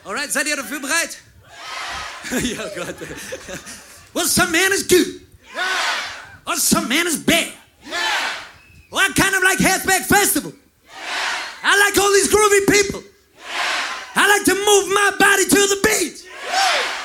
Alright, seid ihr dafür bereit? Ja, Gott. Well, some man is good. Or some man is bad. Well, I kind of like Halfback Festival. I like all these groovy people. I like to move my body to the beat.